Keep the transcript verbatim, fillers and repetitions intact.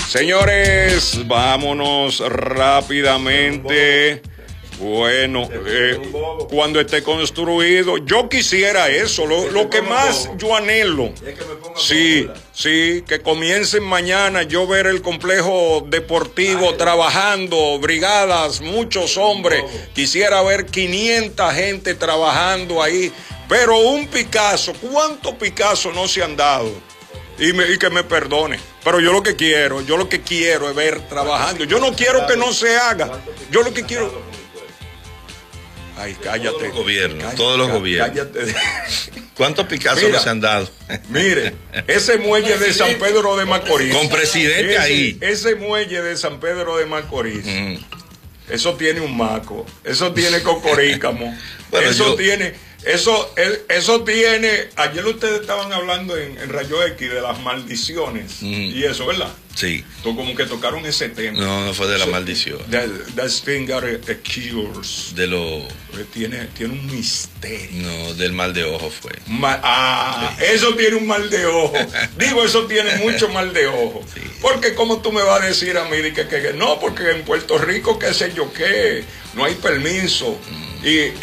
Señores, vámonos rápidamente. Bueno, eh, cuando esté construido, yo quisiera eso, lo, lo que más yo anhelo. Sí, sí, que comiencen mañana, yo ver el complejo deportivo trabajando, brigadas, muchos hombres. Quisiera ver quinientas gente trabajando ahí, pero un Picasso, ¿cuántos Picasso no se han dado? Y, me, y que me perdone, pero yo lo que quiero, yo lo que quiero es ver trabajando. Yo no quiero que no se haga, yo lo que quiero... Ay, cállate. Todos los gobiernos, cállate, todos los cállate, gobiernos. Cállate. ¿Cuántos Picasso Mira, se han dado? Mire, ese muelle de San Pedro de Macorís. Con presidente ese, ahí. Ese muelle de San Pedro de Macorís. Mm. Eso tiene un maco. Eso tiene cocorícamo. Bueno, eso yo... tiene... Eso, eso tiene... Ayer ustedes estaban hablando en, en Rayo X de las maldiciones. Mm. Y eso, ¿verdad? Sí. Tú como que tocaron ese tema. No, no fue de la so, maldición. That, that thing got a, a cures. De lo... Tiene, tiene un misterio. No, del mal de ojo fue. Ma, ah, sí. Eso tiene un mal de ojo. Digo, eso tiene mucho mal de ojo. Sí. Porque como tú me vas a decir a mí que, que, que no, porque en Puerto Rico, qué sé yo qué, no hay permiso. Mm. Y...